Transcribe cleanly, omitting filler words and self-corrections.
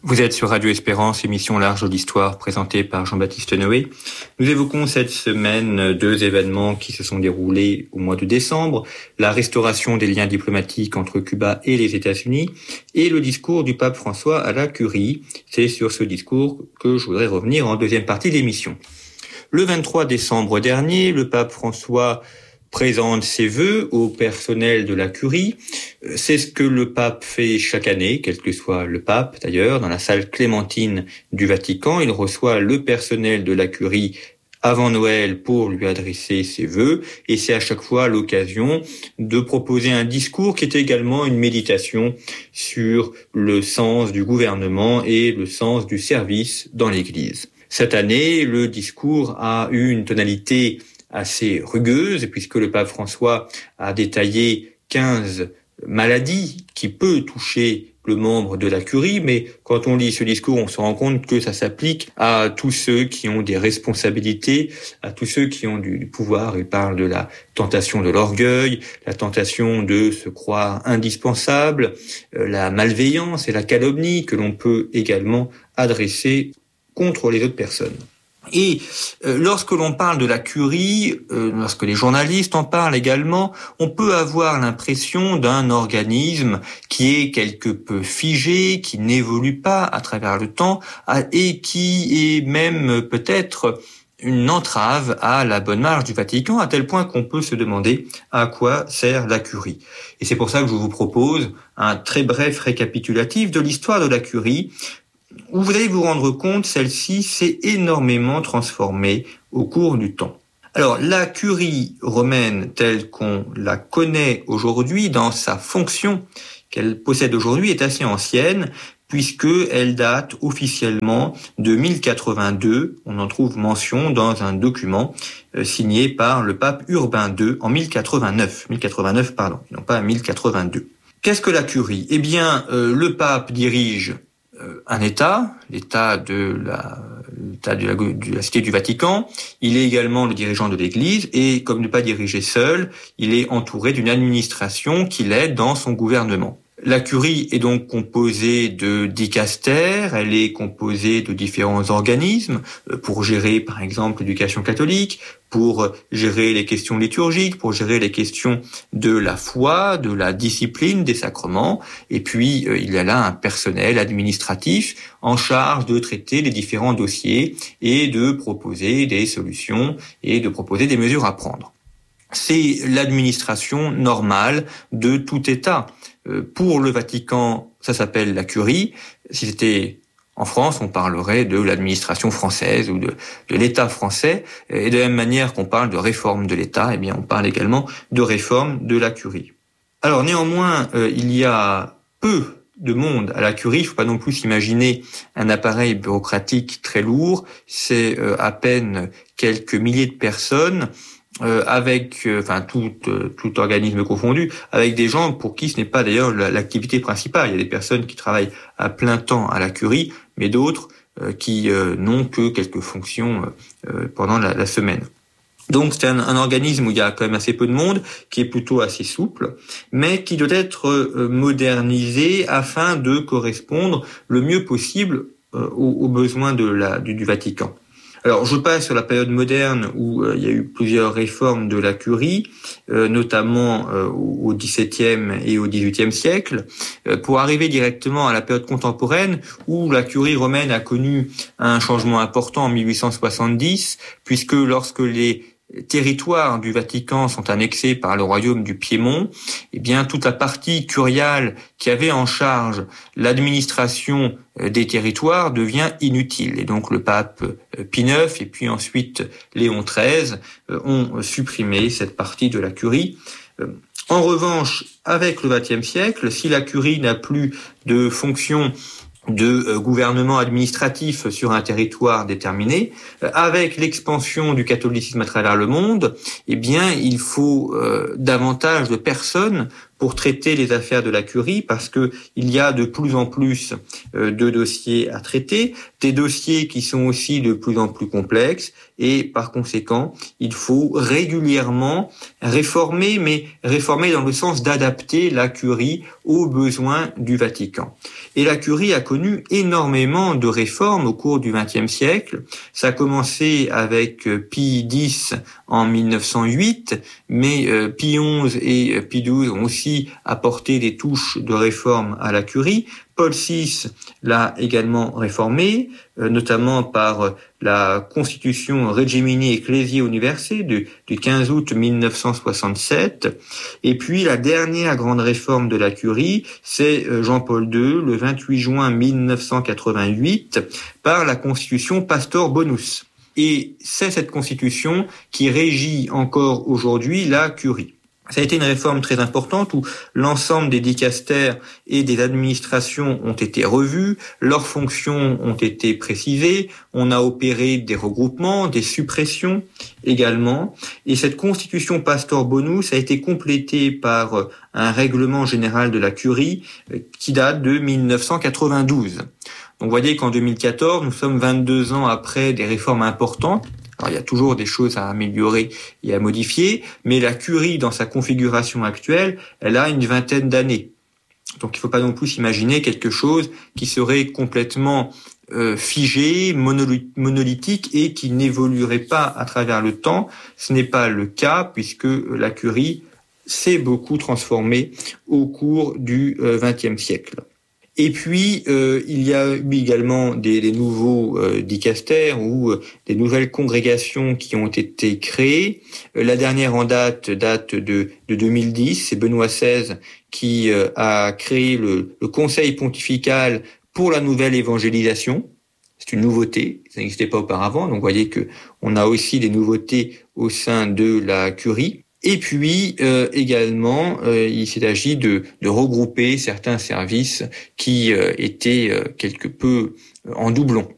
Vous êtes sur Radio Espérance, émission Large de l'Histoire présentée par Jean-Baptiste Noé. Nous évoquons cette semaine deux événements qui se sont déroulés au mois de décembre, la restauration des liens diplomatiques entre Cuba et les États-Unis et le discours du pape François à la Curie. C'est sur ce discours que je voudrais revenir en deuxième partie de l'émission. Le 23 décembre dernier, le pape François présente ses vœux au personnel de la Curie. C'est ce que le pape fait chaque année, quel que soit le pape d'ailleurs, dans la salle Clémentine du Vatican. Il reçoit le personnel de la Curie avant Noël pour lui adresser ses vœux, et c'est à chaque fois l'occasion de proposer un discours qui est également une méditation sur le sens du gouvernement et le sens du service dans l'Église. Cette année, le discours a eu une tonalité assez rugueuse, puisque le pape François a détaillé 15 maladies qui peuvent toucher le membre de la Curie, mais quand on lit ce discours, on se rend compte que ça s'applique à tous ceux qui ont des responsabilités, à tous ceux qui ont du pouvoir. Il parle de la tentation de l'orgueil, la tentation de se croire indispensable, la malveillance et la calomnie que l'on peut également adresser contre les autres personnes. Et lorsque l'on parle de la Curie, lorsque les journalistes en parlent également, on peut avoir l'impression d'un organisme qui est quelque peu figé, qui n'évolue pas à travers le temps et qui est même peut-être une entrave à la bonne marche du Vatican, à tel point qu'on peut se demander à quoi sert la Curie. Et c'est pour ça que je vous propose un très bref récapitulatif de l'histoire de la Curie, où vous allez vous rendre compte, celle-ci s'est énormément transformée au cours du temps. Alors, la Curie romaine telle qu'on la connaît aujourd'hui, dans sa fonction qu'elle possède aujourd'hui, est assez ancienne, puisqu'elle date officiellement de 1082. On en trouve mention dans un document signé par le pape Urbain II en 1089, et non pas 1082. Qu'est-ce que la Curie ? Eh bien, le pape dirige un État, l'État de la Cité du Vatican. Il est également le dirigeant de l'Église et, comme ne pas diriger seul, il est entouré d'une administration qui l'aide dans son gouvernement. La Curie est donc composée de dicastères, elle est composée de différents organismes pour gérer par exemple l'éducation catholique, pour gérer les questions liturgiques, pour gérer les questions de la foi, de la discipline, des sacrements, et puis il y a là un personnel administratif en charge de traiter les différents dossiers et de proposer des solutions et de proposer des mesures à prendre. C'est l'administration normale de tout État. Pour le Vatican, ça s'appelle la Curie. Si c'était en France, on parlerait de l'administration française ou de l'État français. Et de la même manière qu'on parle de réforme de l'État, eh bien, on parle également de réforme de la Curie. Alors, néanmoins, il y a peu de monde à la Curie. Il ne faut pas non plus s'imaginer un appareil bureaucratique très lourd. C'est à peine quelques milliers de personnes. Avec tout organisme confondu, avec des gens pour qui ce n'est pas d'ailleurs l'activité principale. Il y a des personnes qui travaillent à plein temps à la Curie, mais d'autres qui n'ont que quelques fonctions pendant la semaine. Donc c'est un organisme où il y a quand même assez peu de monde, qui est plutôt assez souple, mais qui doit être modernisé afin de correspondre le mieux possible aux besoins du Vatican. Alors, je passe sur la période moderne où il y a eu plusieurs réformes de la Curie, notamment au XVIIe et au XVIIIe siècle, pour arriver directement à la période contemporaine où la Curie romaine a connu un changement important en 1870, puisque lorsque les territoires du Vatican sont annexés par le royaume du Piémont, eh bien toute la partie curiale qui avait en charge l'administration des territoires devient inutile. Et donc le pape Pie IX et puis ensuite Léon XIII ont supprimé cette partie de la Curie. En revanche, avec le XXe siècle, si la Curie n'a plus de fonction de gouvernement administratif sur un territoire déterminé, avec l'expansion du catholicisme à travers le monde, eh bien, il faut davantage de personnes pour traiter les affaires de la curie parce que il y a de plus en plus de dossiers à traiter, des dossiers qui sont aussi de plus en plus complexes et par conséquent, il faut régulièrement réformer, mais réformer dans le sens d'adapter la curie aux besoins du Vatican. Et la curie a connu énormément de réformes au cours du XXe siècle. Ça a commencé avec Pie X en 1908, mais Pie XI et Pie XII ont aussi apporté des touches de réforme à la curie. Paul VI l'a également réformé, notamment par la Constitution Regimini Ecclesiae Universae du 15 août 1967. Et puis la dernière grande réforme de la curie, c'est Jean-Paul II, le 28 juin 1988, par la Constitution Pastor Bonus. Et c'est cette constitution qui régit encore aujourd'hui la curie. Ça a été une réforme très importante où l'ensemble des dicastères et des administrations ont été revus, leurs fonctions ont été précisées, on a opéré des regroupements, des suppressions également. Et cette constitution Pastor Bonus a été complétée par un règlement général de la curie qui date de 1992. Donc vous voyez qu'en 2014, nous sommes 22 ans après des réformes importantes. Alors, il y a toujours des choses à améliorer et à modifier, mais la curie, dans sa configuration actuelle, elle a une vingtaine d'années. Donc, il ne faut pas non plus s'imaginer quelque chose qui serait complètement figé, monolithique et qui n'évoluerait pas à travers le temps. Ce n'est pas le cas puisque la curie s'est beaucoup transformée au cours du XXe siècle. Et puis, il y a eu également des nouveaux dicastères ou des nouvelles congrégations qui ont été créées. La dernière en date de 2010, c'est Benoît XVI qui a créé le Conseil pontifical pour la nouvelle évangélisation. C'est une nouveauté, ça n'existait pas auparavant. Donc, vous voyez que on a aussi des nouveautés au sein de la curie. Et puis également, il s'est agi de regrouper certains services qui étaient quelque peu en doublon.